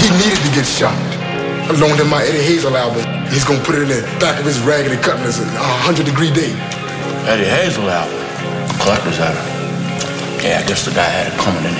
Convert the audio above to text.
He needed to get shot. I loaned him my Eddie Hazel album. He's gonna put it in the back of his Raggedy Cutlass, 100-degree day. Eddie Hazel album? Collector's item. Yeah, I guess the guy had it coming in.